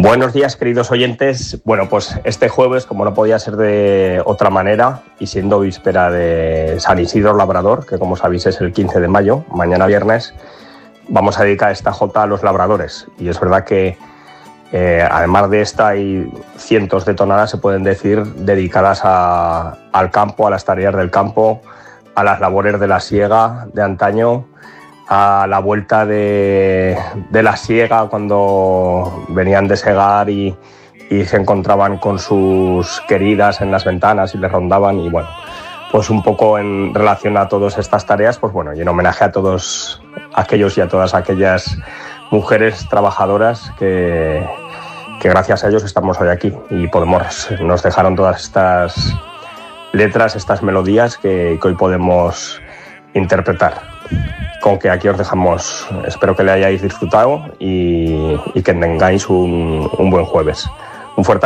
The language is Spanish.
Buenos días, queridos oyentes. Bueno, pues este jueves, como no podía ser de otra manera, y siendo víspera de San Isidro Labrador, que como sabéis es el 15 de mayo, mañana viernes, vamos a dedicar esta jota a los labradores. Y es verdad que además de esta hay cientos de tonadas, se pueden decir, dedicadas al campo, a las tareas del campo, a las labores de la siega de antaño, a la vuelta de la siega cuando venían de segar y se encontraban con sus queridas en las ventanas y les rondaban. Y bueno, pues un poco en relación a todas estas tareas, pues bueno, y en homenaje a todos aquellos y a todas aquellas mujeres trabajadoras que gracias a ellos estamos hoy aquí y nos dejaron todas estas letras, estas melodías que hoy podemos interpretar. Con que aquí os dejamos, espero que le hayáis disfrutado y que tengáis un buen jueves. Un fuerte